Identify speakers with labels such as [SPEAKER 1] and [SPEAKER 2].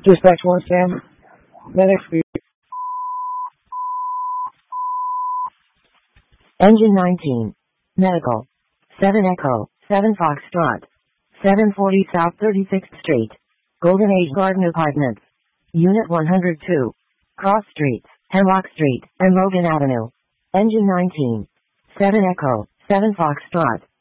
[SPEAKER 1] Dispatch 1 Sam. Medic speed.
[SPEAKER 2] Engine 19. Medical. 7 Echo, 7 Foxtrot. 740 South 36th Street. Golden Age Garden Apartments. Unit 102. Cross Streets, Hemlock Street, and Logan Avenue. Engine 19. 7 Echo, 7 Foxtrot.